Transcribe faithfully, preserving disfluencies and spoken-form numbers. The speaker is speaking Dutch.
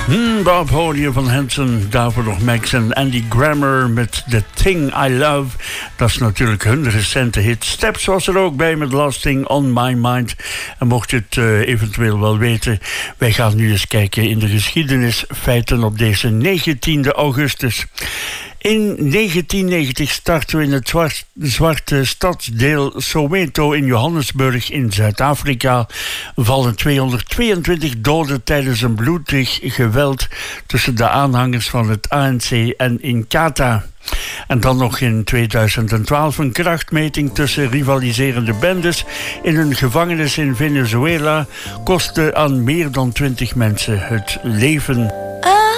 Hmm, Bob Holy van Hanson, daarvoor nog Max en Andy Grammer met The Thing I Love. Dat is natuurlijk hun recente hit. Steps was er ook bij met Last Thing on My Mind. En mocht je het uh, eventueel wel weten, wij gaan nu eens kijken in de geschiedenisfeiten op deze negentiende augustus. In negentien negentig starten we in het zwart, zwarte stadsdeel Soweto in Johannesburg in Zuid-Afrika. Vallen tweehonderdtweeëntwintig doden tijdens een bloedig geweld tussen de aanhangers van het A N C en Inkatha. En dan nog in tweeduizend twaalf een krachtmeting tussen rivaliserende bendes in een gevangenis in Venezuela kostte aan meer dan twintig mensen het leven.